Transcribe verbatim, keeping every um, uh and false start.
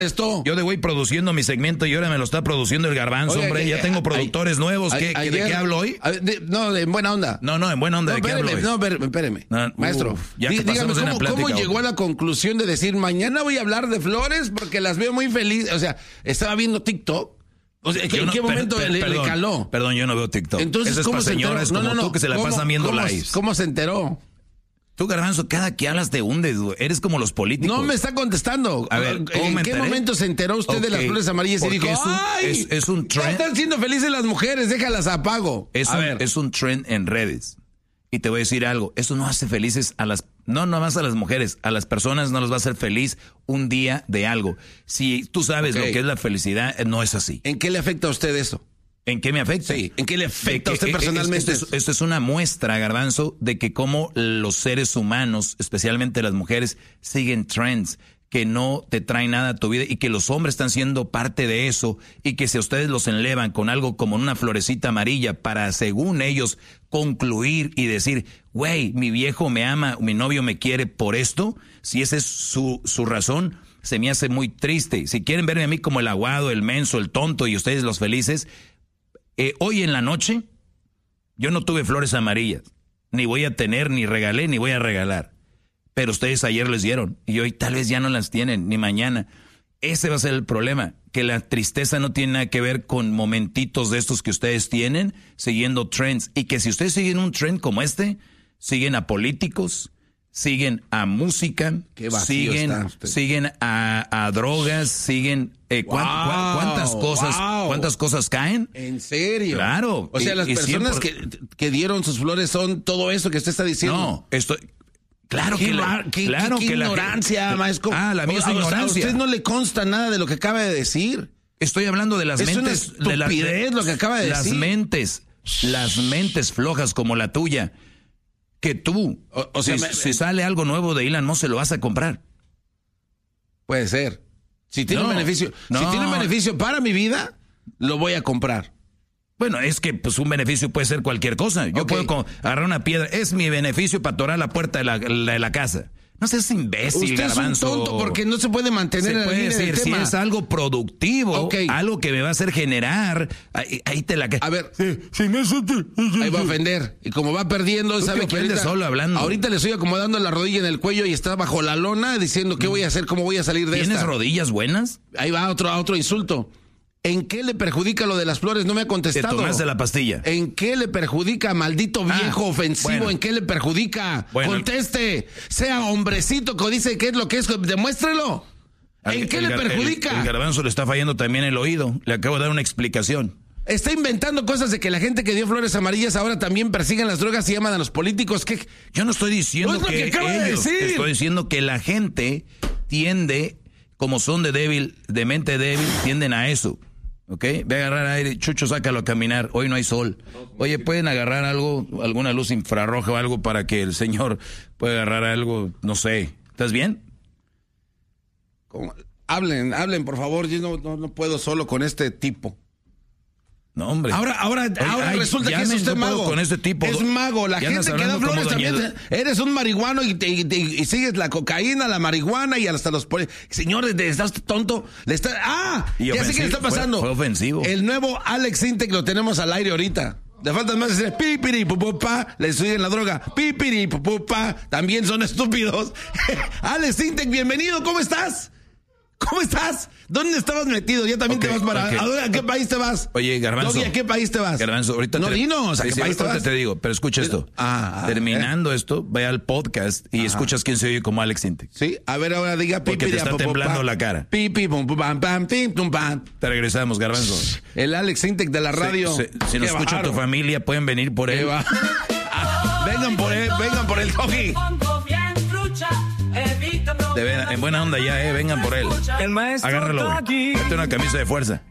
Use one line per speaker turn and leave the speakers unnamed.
esto.
Yo de voy produciendo mi segmento y ahora me lo está produciendo el Garbanzo, Oye, hombre. Que, ya tengo a, productores a, nuevos. ¿Qué, ayer, ¿De qué hablo hoy?
A, de, no, de, en buena onda.
No, no, en buena onda.
No,
¿De qué
espéreme,
hablo hoy?
No, espéreme, espéreme. No, Maestro,
uf, ya
dí,
que
dígame, ¿cómo,
plática,
¿cómo llegó a la conclusión de decir, mañana voy a hablar de flores porque las veo muy felices? O sea, estaba viendo TikTok. O sea, ¿en
no,
qué momento
per, per,
le,
perdón,
le caló?
Perdón, yo no veo TikTok.
Entonces,
Eso es
¿cómo
para
se
señoras
enteró?
como
no, no, no.
tú que se la
¿Cómo,
pasan viendo
cómo,
lives.
¿Cómo se enteró?
Tú, Garbanzo, cada que hablas te hundes, güey. Eres como los políticos.
No me está contestando.
A ver, ¿cómo
¿en
me
qué
enteré?
momento se enteró usted
okay.
de las flores amarillas y dijo,
es un,
¡ay!
Es, es un trend.
Ya están siendo felices las mujeres, déjalas apago.
Es
a
un,
ver.
es un trend en redes. Y te voy a decir algo, eso no hace felices a las, no nomás a las mujeres, a las personas no los va a hacer feliz un día de algo. Si tú sabes okay. lo que es la felicidad, no es así.
¿En qué le afecta a usted eso?
¿En qué me afecta?
Sí, ¿en qué le afecta a
que,
usted personalmente?
Esto es, esto es una muestra, Garbanzo, de que como los seres humanos, especialmente las mujeres, siguen trends que no te traen nada a tu vida y que los hombres están siendo parte de eso y que si ustedes los enlevan con algo como una florecita amarilla para, según ellos, concluir y decir, güey, mi viejo me ama, mi novio me quiere por esto, si esa es su, su razón, se me hace muy triste. Si quieren verme a mí como el aguado, el menso, el tonto y ustedes los felices, eh, hoy en la noche yo no tuve flores amarillas, ni voy a tener, ni regalé, ni voy a regalar. Pero ustedes ayer les dieron y hoy tal vez ya no las tienen, ni mañana. Ese va a ser el problema, que la tristeza no tiene nada que ver con momentitos de estos que ustedes tienen, siguiendo trends. Y que si ustedes siguen un trend como este, siguen a políticos, siguen a música, siguen, siguen a, a drogas, siguen... Eh,
wow,
¿cuán, ¿Cuántas cosas
wow.
cuántas cosas caen?
¿En serio?
Claro.
O sea, y, las y personas siempre... que, que dieron sus flores son todo eso que usted está diciendo.
No, esto... Claro
qué
que la,
qué,
claro
qué,
que
qué ignorancia,
la,
maestro.
Ah, la mía es ignorancia.
A usted no le consta nada de lo que acaba de decir.
Estoy hablando de las
es
mentes,
una
de, la,
de lo que acaba de
las
decir.
mentes, las mentes flojas como la tuya, que tú, o, o sea, si, me, si sale algo nuevo de Elon Musk, se lo vas a comprar.
Puede ser. Si tiene
no,
un beneficio,
no.
si tiene un beneficio para mi vida, lo voy a comprar.
Bueno, es que pues un beneficio puede ser cualquier cosa. Yo okay. puedo agarrar una piedra. Es mi beneficio para atorar la puerta de la, la, de la casa. No seas imbécil,
Usted
Garbanzo.
es un tonto porque no se puede mantener
se
en la
puede
línea
decir,
del tema.
Si es algo productivo, okay. algo que me va a hacer generar, ahí, ahí te la...
A ver,
sí, sí, no sé,
ahí va a ofender. Y como va perdiendo,
Tú
sabe que ahorita,
solo hablando.
ahorita le estoy acomodando la rodilla en el cuello y está bajo la lona diciendo qué voy a hacer, cómo voy a salir de
¿Tienes
esta.
¿Tienes rodillas buenas?
Ahí va otro, otro insulto. ¿En qué le perjudica lo de las flores? No me ha contestado.
Te tomaste la pastilla.
¿En qué le perjudica, maldito viejo ah, ofensivo? Bueno. ¿En qué le perjudica? Bueno. Conteste. Sea hombrecito que dice qué es lo que es. Demuéstrelo. ¿En
el,
qué
el,
le perjudica?
El, el Garbanzo le está fallando también el oído. Le acabo de dar una explicación.
Está inventando cosas de que la gente que dio flores amarillas ahora también persiguen las drogas y llaman a los políticos. ¿Qué?
Yo no estoy diciendo
no es
que,
que acaba
ellos,
de decir.
Estoy diciendo que la gente tiende, como son de débil, de mente débil, tienden a eso. ¿Ok? Ve a agarrar aire, Chucho, sácalo a caminar, hoy no hay sol. Oye, ¿pueden agarrar algo, alguna luz infrarroja o algo para que el señor pueda agarrar algo, no sé? ¿Estás bien?
¿Cómo? Hablen, hablen, por favor, yo no, no, no puedo solo con este tipo.
No, hombre.
Ahora, ahora,
Oye,
ahora
ay,
resulta que es usted mago.
Con este tipo.
Es mago. La gente que da flores también. Eres un marihuano y, te, y, te, y sigues la cocaína, la marihuana y hasta los... Señores, ¿estás tonto? Le está, ¡Ah!
Y
ya sé qué le está pasando.
Fue, fue ofensivo.
El nuevo Alex Intec lo tenemos al aire ahorita. Le faltan más decir pipiri, pupupa, le siguen la droga. Pipiri, pupupa, también son estúpidos. Alex Intec, bienvenido, ¿cómo estás? ¿Cómo estás? ¿Dónde estabas metido? Ya también okay, te vas para... Okay. ¿A, dónde, ¿A qué país te vas?
Oye, Garbanzo.
Doggy, ¿a qué país te vas?
Garbanzo, ahorita...
No,
te...
dinos, ¿a qué
sí,
país te vas?
te digo, pero escucha esto.
Ah,
Terminando
eh.
esto, ve al podcast y Ajá. escuchas quién se oye como Alex Intec.
Sí, a ver, ahora diga...
Porque
pipi,
te está temblando pum, la cara.
Pipi, pum, pum, pam, pam, pim, pum, pam.
Te regresamos, Garbanzo.
El Alex Intec de la radio.
Sí, sí, si nos escucha bajaro. Tu familia, pueden venir por él.
Vengan por él, vengan por el Doggy.
De ver, en buena onda ya, eh, vengan por él.
El maestro
agárralo, güey. Mete una camisa de fuerza.